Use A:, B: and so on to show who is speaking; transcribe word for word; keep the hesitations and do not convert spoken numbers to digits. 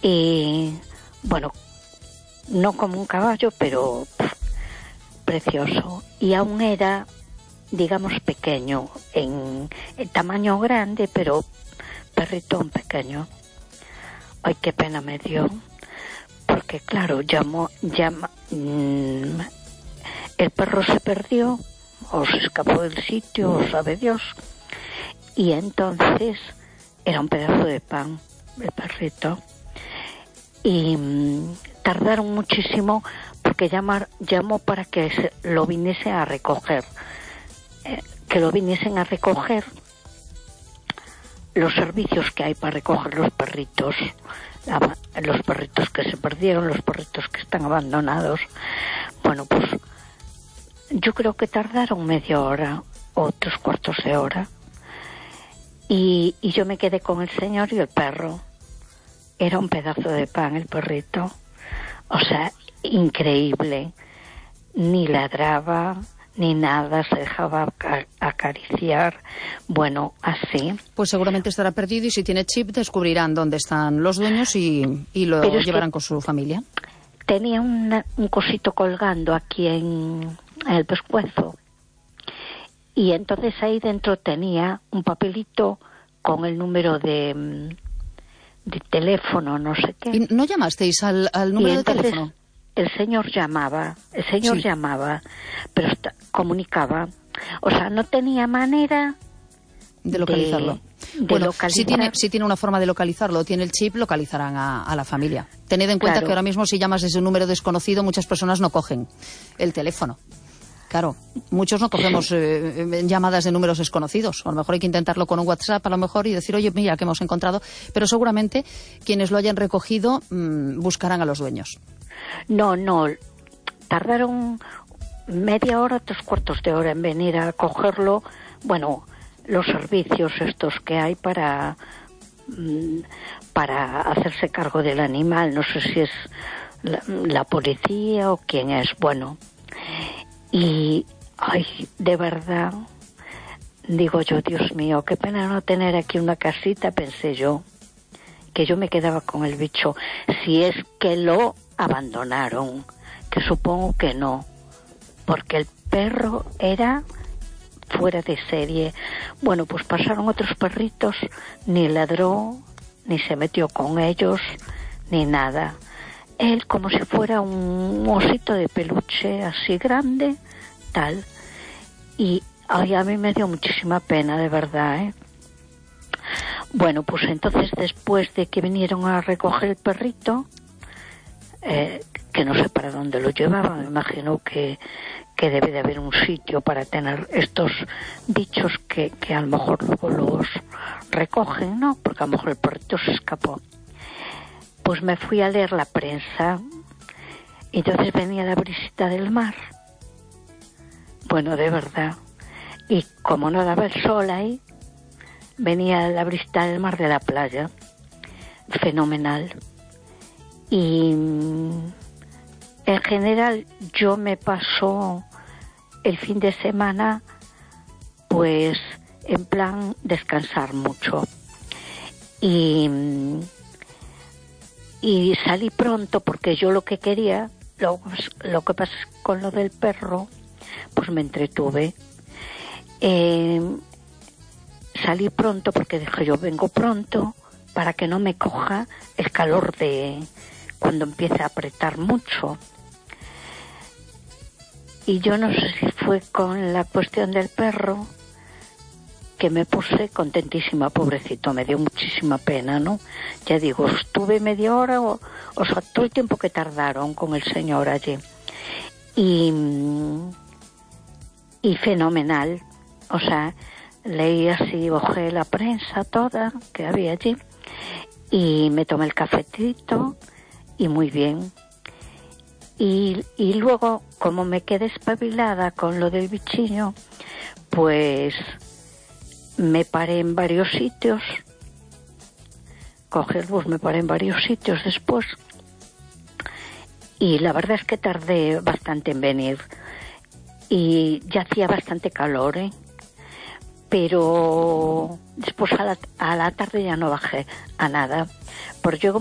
A: Y bueno, no como un caballo, pero pff, precioso. Y aún era, digamos, pequeño, en, en tamaño grande, pero perritón pequeño. Ay, qué pena me dio, porque claro, llamó, llama, mmm, el perro se perdió, o se escapó del sitio, o sabe Dios, y entonces era un pedazo de pan, el perrito, y mmm, tardaron muchísimo, porque llamar, llamó para que se, lo viniesen a recoger, eh, que lo viniesen a recoger, los servicios que hay para recoger los perritos, los perritos que se perdieron, los perritos que están abandonados. Bueno, pues yo creo que tardaron media hora o tres cuartos de hora, y, y yo me quedé con el señor y el perro. Era un pedazo de pan el perrito, o sea, increíble, ni ladraba ni nada, se dejaba acariciar, bueno, así.
B: Pues seguramente estará perdido, y si tiene chip descubrirán dónde están los dueños y, y lo
A: Pero
B: llevarán con su familia.
A: Tenía una, un cosito colgando aquí en, en el pescuezo, y entonces ahí dentro tenía un papelito con el número de, de teléfono, no sé qué.
B: ¿Y no llamasteis al, al número
A: entonces,
B: de teléfono?
A: El señor llamaba, el señor sí. llamaba, pero está, comunicaba. O sea, no tenía manera
B: de localizarlo.
A: De, de
B: bueno,
A: localizar.
B: si tiene, si tiene una forma de localizarlo, tiene el chip, localizarán a, a la familia. Tened en cuenta claro. que ahora mismo, si llamas desde un número desconocido, muchas personas no cogen el teléfono. Claro, muchos no cogemos sí. eh, llamadas de números desconocidos. A lo mejor hay que intentarlo con un WhatsApp, a lo mejor, y decir, oye, mira, que hemos encontrado. Pero seguramente quienes lo hayan recogido mmm, buscarán a los dueños.
A: No, no, tardaron media hora, tres cuartos de hora en venir a cogerlo. Bueno, los servicios estos que hay para para hacerse cargo del animal, no sé si es la, la policía o quién es, bueno. Y, ay, de verdad, digo yo, Dios mío, qué pena no tener aquí una casita, pensé yo, que yo me quedaba con el bicho, si es que lo abandonaron, que supongo que no, porque el perro era fuera de serie. Bueno, pues pasaron otros perritos, ni ladró, ni se metió con ellos, ni nada. Él como si fuera un osito de peluche así grande, tal. Y ay, a mí me dio muchísima pena, de verdad, ¿eh? Bueno, pues entonces después de que vinieron a recoger el perrito, eh, que no sé para dónde lo llevaban, me imagino que, que debe de haber un sitio para tener estos bichos que, que a lo mejor luego los recogen, ¿no? Porque a lo mejor el perrito se escapó. Pues me fui a leer la prensa, y entonces venía la brisita del mar. Bueno, de verdad. Y como no daba el sol ahí, venía la brisita del mar de la playa. Fenomenal. Y en general yo me paso el fin de semana pues en plan descansar mucho. Y... Y salí pronto porque yo lo que quería, lo, lo que pasa con lo del perro, pues me entretuve. Eh, salí pronto porque dije yo vengo pronto para que no me coja el calor de cuando empieza a apretar mucho. Y yo no sé si fue con la cuestión del perro que me puse contentísima, pobrecito, me dio muchísima pena, ¿no? Ya digo, estuve media hora, o, o sea, todo el tiempo que tardaron con el señor allí. Y, y fenomenal, o sea, leí así, ojé la prensa toda que había allí, y me tomé el cafetito, y muy bien. Y, y luego, como me quedé espabilada con lo del bichillo, pues... me paré en varios sitios, cogí el bus, me paré en varios sitios después, y la verdad es que tardé bastante en venir, y ya hacía bastante calor, ¿eh? Pero después a la, a la tarde ya no bajé a nada, porque yo